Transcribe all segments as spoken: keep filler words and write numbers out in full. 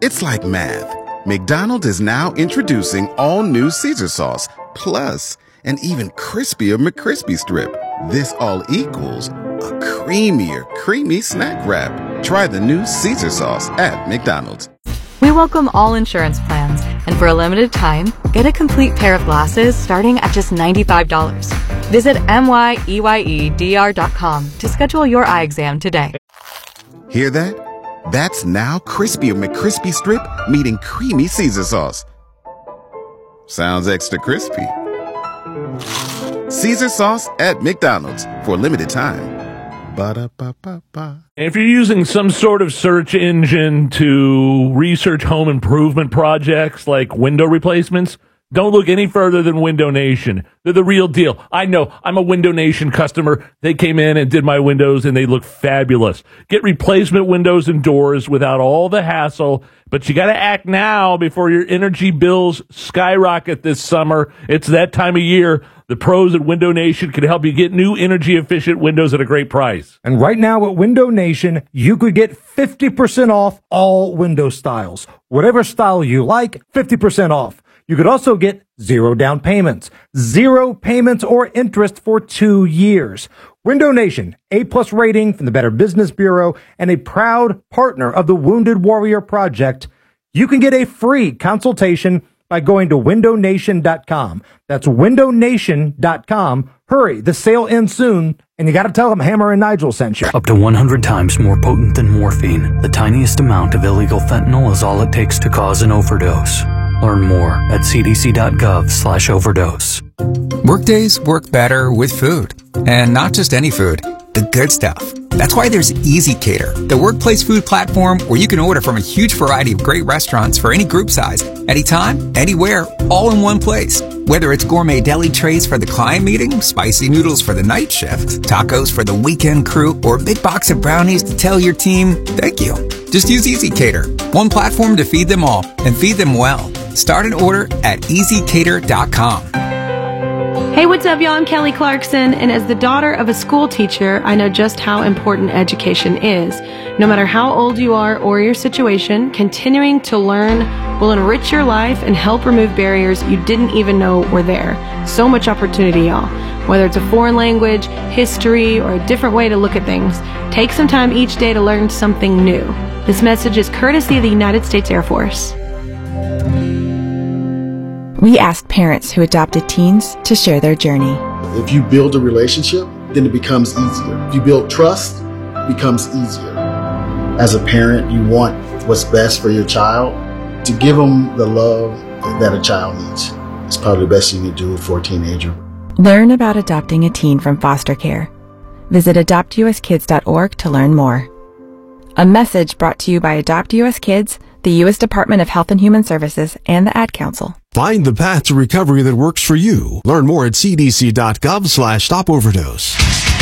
It's like math. McDonald's is now introducing all new Caesar sauce, plus an even crispier McCrispy strip. This all equals a creamier, creamy snack wrap. Try the new Caesar sauce at McDonald's. We welcome all insurance plans, and for a limited time, get a complete pair of glasses starting at just ninety-five dollars. Visit M Y E Y E D R dot com to schedule your eye exam today. Hear that? That's now crispier McCrispy strip meeting creamy Caesar sauce. Sounds extra crispy. Caesar sauce at McDonald's for a limited time. Ba-da-ba-ba-ba. If you're using some sort of search engine to research home improvement projects like window replacements, don't look any further than Window Nation. They're the real deal. I know. I'm a Window Nation customer. They came in and did my windows, and they look fabulous. Get replacement windows and doors without all the hassle, but you got to act now before your energy bills skyrocket this summer. It's that time of year. The pros at Window Nation can help you get new energy-efficient windows at a great price. And right now at Window Nation, you could get fifty percent off all window styles. Whatever style you like, fifty percent off. You could also get zero down payments, zero payments or interest for two years. Window Nation, A-plus rating from the Better Business Bureau, and a proud partner of the Wounded Warrior Project. You can get a free consultation by going to window nation dot com. That's window nation dot com. Hurry, the sale ends soon, and you got to tell them Hammer and Nigel sent you. Up to one hundred times more potent than morphine, the tiniest amount of illegal fentanyl is all it takes to cause an overdose. Learn more at c d c dot gov slash overdose. Workdays work better with food. And not just any food, the good stuff. That's why there's EasyCater, the workplace food platform where you can order from a huge variety of great restaurants for any group size, anytime, anywhere, all in one place. Whether it's gourmet deli trays for the client meeting, spicy noodles for the night shift, tacos for the weekend crew, or a big box of brownies to tell your team, thank you. Just use EasyCater, one platform to feed them all, and feed them well. Start an order at easy cater dot com. Hey, what's up, y'all? I'm Kelly Clarkson, and as the daughter of a school teacher, I know just how important education is. No matter how old you are or your situation, continuing to learn will enrich your life and help remove barriers you didn't even know were there. So much opportunity, y'all. Whether it's a foreign language, history, or a different way to look at things, take some time each day to learn something new. This message is courtesy of the United States Air Force. We asked parents who adopted teens to share their journey. If you build a relationship, then it becomes easier. If you build trust, it becomes easier. As a parent, you want what's best for your child. To give them the love that a child needs, it's probably the best you can do for a teenager. Learn about adopting a teen from foster care. Visit adopt u s kids dot org to learn more. A message brought to you by Adopt U S Kids, the U S Department of Health and Human Services, and the Ad Council. Find the path to recovery that works for you. Learn more at c d c dot gov slash stop overdose.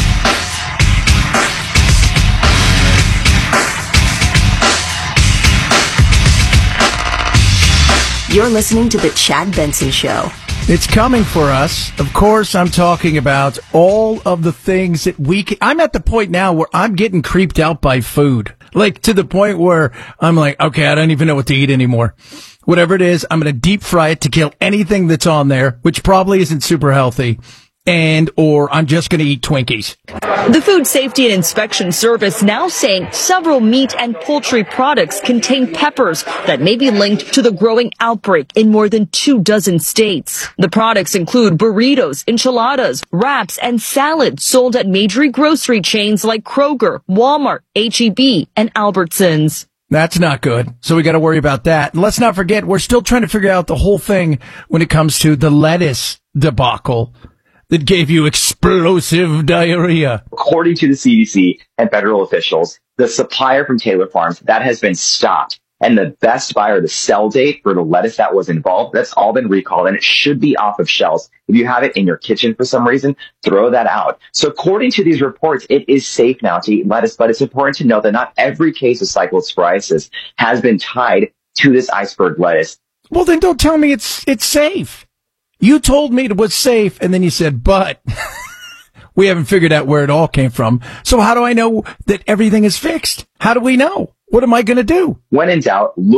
You're listening to The Chad Benson Show. It's coming for us. Of course, I'm talking about all of the things that we can. I'm at the point now where I'm getting creeped out by food. Like, to the point where I'm like, okay, I don't even know what to eat anymore. Whatever it is, I'm going to deep fry it to kill anything that's on there, which probably isn't super healthy. And, or I'm just going to eat Twinkies. The Food Safety and Inspection Service now saying several meat and poultry products contain peppers that may be linked to the growing outbreak in more than two dozen states. The products include burritos, enchiladas, wraps, and salads sold at major grocery chains like Kroger, Walmart, H E B, and Albertsons. That's not good. So we got to worry about that. And let's not forget, we're still trying to figure out the whole thing when it comes to the lettuce debacle that gave you explosive diarrhea. According to the C D C and federal officials, the supplier from Taylor Farms, that has been stopped. And the best buyer, the sell date for the lettuce that was involved, that's all been recalled, and it should be off of shelves. If you have it in your kitchen for some reason, throw that out. So according to these reports, it is safe now to eat lettuce, but it's important to note that not every case of cyclosporiasis has been tied to this iceberg lettuce. Well, then don't tell me it's it's safe. You told me it was safe, and then you said, but we haven't figured out where it all came from. So how do I know that everything is fixed? How do we know? What am I going to do? When in doubt, look